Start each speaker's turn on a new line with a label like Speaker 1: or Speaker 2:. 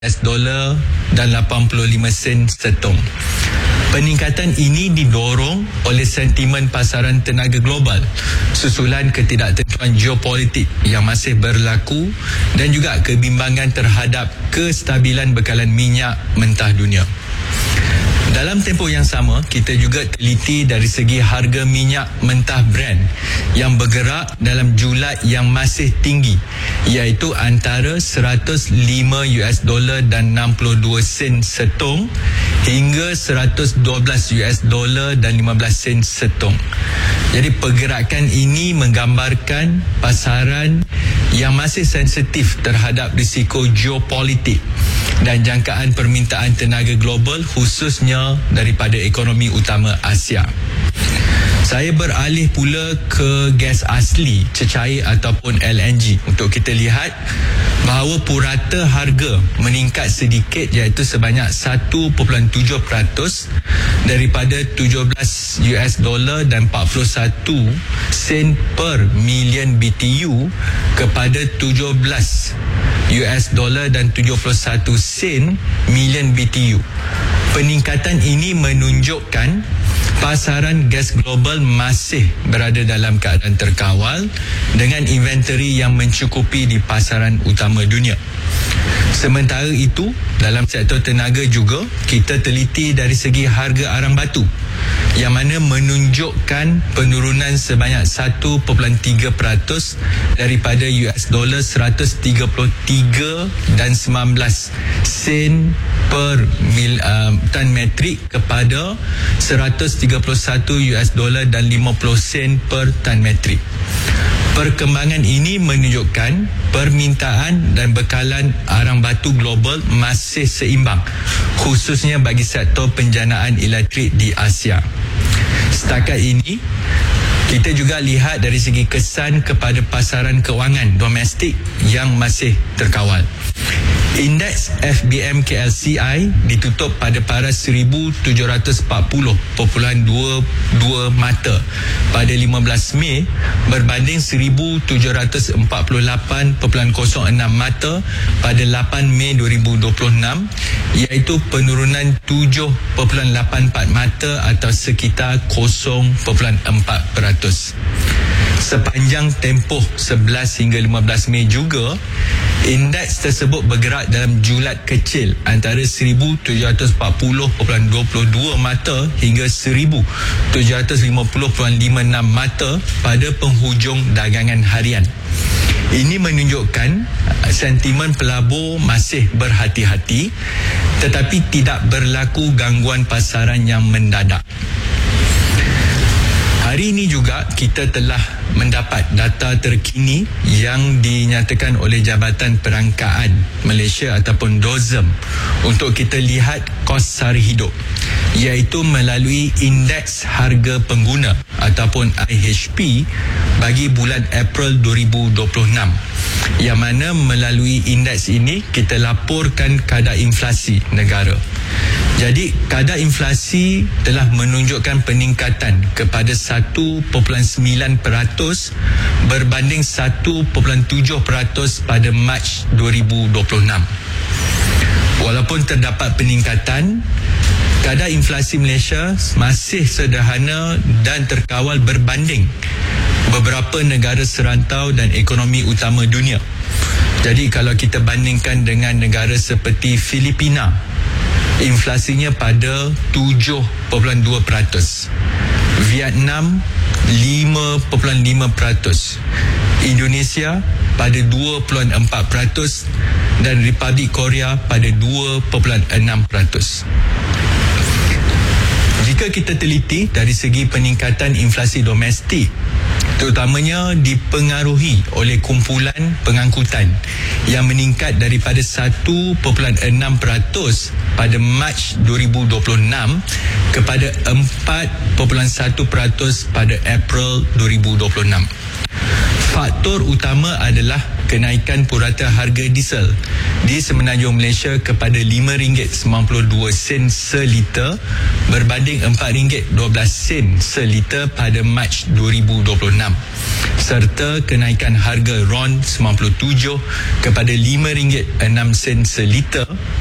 Speaker 1: dolar dan 85 sen setong. Peningkatan ini didorong oleh sentimen pasaran tenaga global susulan ketidaktentuan geopolitik yang masih berlaku dan juga kebimbangan terhadap kestabilan bekalan minyak mentah dunia. Dalam tempoh yang sama, kita juga teliti dari segi harga minyak mentah Brent yang bergerak dalam julat yang masih tinggi, iaitu antara 105 US dollar dan 62 sen setong hingga 112 US dollar dan 15 sen setong. Jadi pergerakan ini menggambarkan pasaran yang masih sensitif terhadap risiko geopolitik dan jangkaan permintaan tenaga global khususnya daripada ekonomi utama Asia. Saya beralih pula ke gas asli, cecair ataupun LNG untuk kita lihat bahawa purata harga meningkat sedikit iaitu sebanyak 1.7% daripada 17 US dollar dan 41 sen per million BTU kepada 17 US dollar dan 71 sen million BTU. Peningkatan ini menunjukkan pasaran gas global masih berada dalam keadaan terkawal dengan inventory yang mencukupi di pasaran utama dunia. Sementara itu, dalam sektor tenaga juga, kita teliti dari segi harga arang batu yang mana menunjukkan penurunan sebanyak 1.3% daripada US dollar 133 dan 19 sen per tan metrik kepada 131 US dollar dan 50 sen per tan metrik. Perkembangan ini menunjukkan permintaan dan bekalan arang batu global masih seimbang, khususnya bagi sektor penjanaan elektrik di Asia. Setakat ini, kita juga lihat dari segi kesan kepada pasaran kewangan domestik yang masih terkawal. Indeks FBM KLCI ditutup pada paras 1740.22 mata pada 15 Mei berbanding 1748.06 mata pada 8 Mei 2026, iaitu penurunan 7.84 mata atau sekitar 0.4%. Sepanjang tempoh 11 hingga 15 Mei juga, indeks tersebut bergerak dalam julat kecil antara 1740.22 mata hingga 1750.56 mata pada penghujung dagangan harian. Ini menunjukkan sentimen pelabur masih berhati-hati tetapi tidak berlaku gangguan pasaran yang mendadak. Hari ini juga kita telah mendapat data terkini yang dinyatakan oleh Jabatan Perangkaan Malaysia ataupun DOZEM untuk kita lihat kos sara hidup, iaitu melalui Indeks Harga Pengguna ataupun IHP bagi bulan April 2026, yang mana melalui indeks ini kita laporkan kadar inflasi negara. Jadi kadar inflasi telah menunjukkan peningkatan kepada 1.9% berbanding 1.7% pada Mac 2026. Walaupun terdapat peningkatan, kadar inflasi Malaysia masih sederhana dan terkawal berbanding beberapa negara serantau dan ekonomi utama dunia. Jadi kalau kita bandingkan dengan negara seperti Filipina, inflasinya pada 7.2%, Vietnam 5.5%, Indonesia pada 2.4% dan Republik Korea pada 2.6%. Jika kita teliti dari segi peningkatan inflasi domestik, terutamanya dipengaruhi oleh kumpulan pengangkutan yang meningkat daripada 1.6% pada Mac 2026 kepada 4.1% pada April 2026. Faktor utama adalah kenaikan purata harga diesel di Semenanjung Malaysia kepada RM5.92 seliter berbanding RM4.12 seliter pada Mac 2026, serta kenaikan harga RON 97 kepada RM5.06 seliter